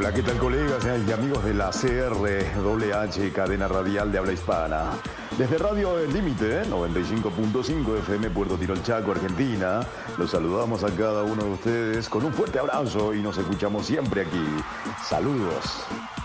Hola, ¿qué tal, colegas y amigos de la CRWH, cadena radial de habla hispana? Desde Radio El Límite, 95.5 FM, Puerto Tirol, Chaco, Argentina, los saludamos a cada uno de ustedes con un fuerte abrazo y nos escuchamos siempre aquí. Saludos.